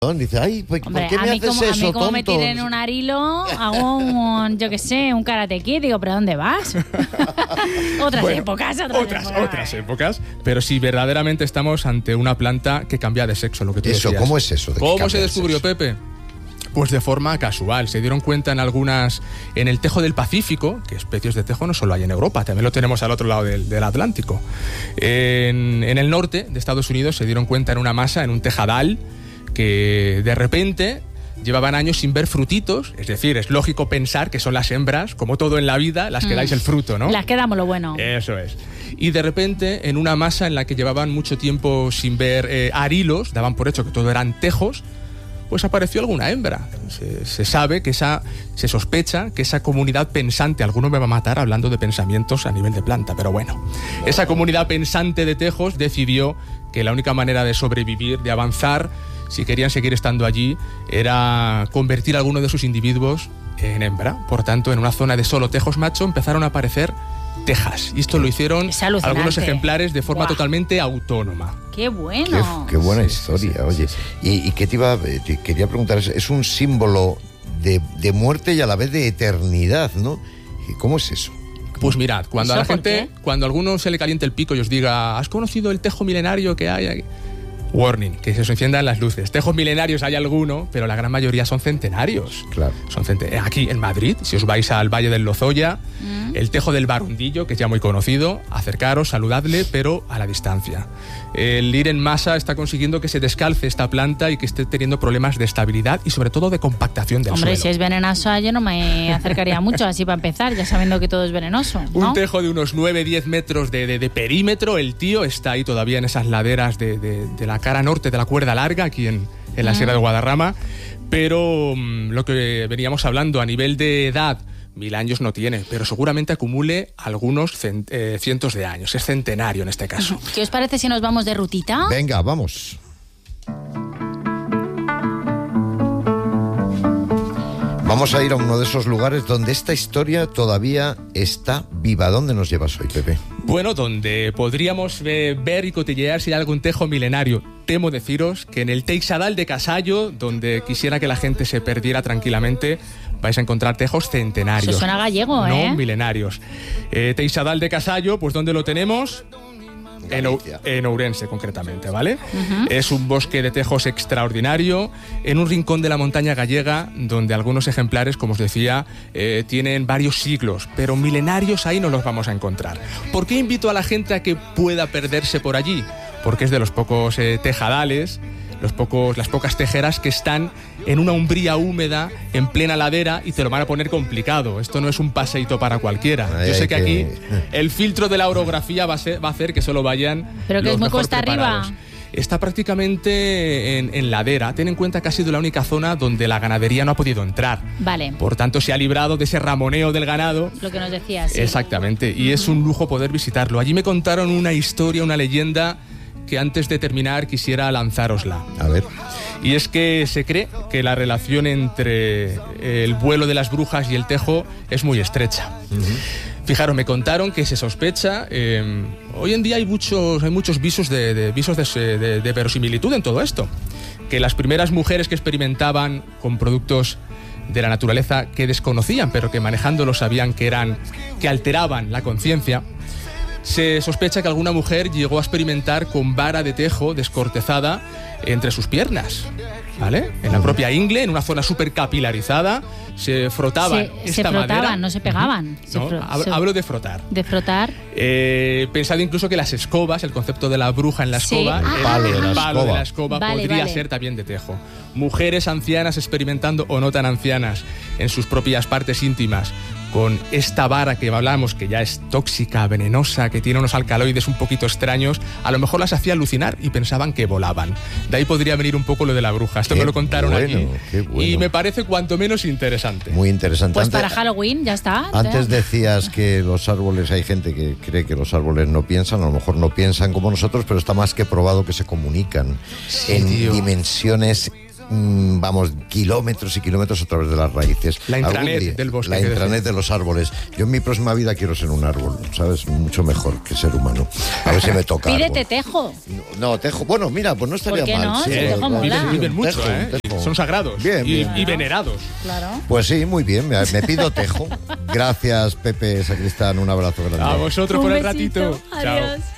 Dice, ay, pues, Hombre, ¿por qué me haces eso, a mí como tonto? me tiren un arilo, hago yo qué sé, un karate kid, digo, ¿pero dónde vas? Otras épocas. Pero si verdaderamente estamos ante una planta que cambia de sexo, lo que tú decías. ¿Cómo es eso? ¿Cómo se descubrió, Pepe? Pues de forma casual. Se dieron cuenta en el tejo del Pacífico, que especies de tejo no solo hay en Europa, también lo tenemos al otro lado del Atlántico. En el norte de Estados Unidos se dieron cuenta en una masa, en un tejadal, que de repente llevaban años sin ver frutitos. Es decir, es lógico pensar que son las hembras, como todo en la vida, las que dais el fruto, ¿no? Las que damos lo bueno. Eso es. Y de repente, en una masa en la que llevaban mucho tiempo sin ver arilos, daban por hecho que todo eran tejos, pues apareció alguna hembra. Se sabe que se sospecha que esa comunidad pensante, alguno me va a matar hablando de pensamientos a nivel de planta, pero bueno, esa comunidad pensante de tejos decidió que la única manera de sobrevivir, de avanzar, si querían seguir estando allí, era convertir a alguno de sus individuos en hembra. Por tanto, en una zona de solo tejos macho empezaron a aparecer tejas. Y esto lo hicieron algunos ejemplares de forma totalmente autónoma. ¡Qué bueno! Qué buena historia, sí, oye. Sí. ¿Y qué te quería preguntar? Es un símbolo de muerte y a la vez de eternidad, ¿no? ¿Cómo es eso? Pues mirad, cuando a la gente, cuando a alguno se le caliente el pico y os diga, ¿has conocido el tejo milenario que hay aquí? Warning, que se os enciendan las luces. Tejos milenarios hay alguno, pero la gran mayoría son centenarios. Claro. Aquí en Madrid, si os vais al Valle del Lozoya, el tejo del Barundillo, que es ya muy conocido, acercaros, saludadle, pero a la distancia. El ir en masa está consiguiendo que se descalce esta planta y que esté teniendo problemas de estabilidad y sobre todo de compactación del suelo. Hombre, si es venenoso, yo no me acercaría mucho, así para empezar, ya sabiendo que todo es venenoso, ¿no? Un tejo de unos 9-10 metros de perímetro, el tío está ahí todavía en esas laderas de la cara norte de la Cuerda Larga, aquí en la Sierra de Guadarrama, pero lo que veníamos hablando a nivel de edad, 1000 años no tiene, pero seguramente acumule algunos cientos de años. Es centenario en este caso. ¿Qué os parece si nos vamos de rutita? Venga, vamos. Vamos a ir a uno de esos lugares donde esta historia todavía está viva. ¿Dónde nos llevas hoy, Pepe? Bueno, donde podríamos ver y cotillear si hay algún tejo milenario. Temo deciros que en el Teixadal de Casallo, donde quisiera que la gente se perdiera tranquilamente, vais a encontrar tejos centenarios. Eso suena gallego, no milenarios. Teixadal de Casallo, pues ¿dónde lo tenemos? En Ourense, concretamente, ¿vale? Es un bosque de tejos extraordinario, en un rincón de la montaña gallega, donde algunos ejemplares, como os decía, tienen varios siglos, pero milenarios ahí no los vamos a encontrar. ¿Por qué invito a la gente a que pueda perderse por allí? Porque es de los pocos tejadales, las pocas tejeras que están en una umbría húmeda, en plena ladera, y te lo van a poner complicado. Esto no es un paseíto para cualquiera. Yo sé que aquí el filtro de la orografía va a hacer que solo vayan pero que los es muy mejor cuesta preparados. arriba. Está prácticamente en ladera. Ten en cuenta que ha sido la única zona donde la ganadería no ha podido entrar. Vale. Por tanto, se ha librado de ese ramoneo del ganado. Lo que nos decías. Sí. Exactamente. Y es un lujo poder visitarlo. Allí me contaron una historia, una leyenda, que antes de terminar quisiera lanzárosla. A ver. Y es que se cree que la relación entre el vuelo de las brujas y el tejo es muy estrecha. Fijaros, me contaron que se sospecha, hoy en día hay muchos visos de verosimilitud en todo esto, que las primeras mujeres que experimentaban con productos de la naturaleza que desconocían, pero que manejándolos sabían que alteraban la conciencia, se sospecha que alguna mujer llegó a experimentar con vara de tejo descortezada entre sus piernas, ¿vale? En la propia ingle, en una zona súper capilarizada, se frotaban se frotaban, madera. No se pegaban. No, hablo de frotar. De frotar. Pensado incluso que las escobas, el concepto de la bruja en la escoba, el palo de la escoba podría ser también de tejo. Mujeres ancianas experimentando, o no tan ancianas, en sus propias partes íntimas, con esta vara que hablamos, que ya es tóxica, venenosa, que tiene unos alcaloides un poquito extraños, a lo mejor las hacía alucinar y pensaban que volaban. De ahí podría venir un poco lo de la bruja. Esto me lo contaron aquí. Y me parece cuanto menos interesante. Muy interesante. Pues para Halloween ya está. Antes decías que los árboles, hay gente que cree que los árboles no piensan, a lo mejor no piensan como nosotros, pero está más que probado que se comunican en dimensiones vamos, kilómetros y kilómetros a través de las raíces. La intranet Algún día, del bosque. La intranet de los árboles. Yo en mi próxima vida quiero ser un árbol, ¿sabes? Mucho mejor que ser humano. A ver si me toca. Pídete árbol. tejo. No, tejo. Bueno, mira, pues no estaría ¿Por qué mal. no? Sí, Si el tejo mola. Viven mucho, Tejo, ¿eh? tejo. Son sagrados Bien, y, bien. y venerados. Claro. Pues sí, muy bien. Me pido tejo. Gracias, Pepe Sacristán. Un abrazo grande. A vosotros Un por el besito. ratito. Chao. Adiós.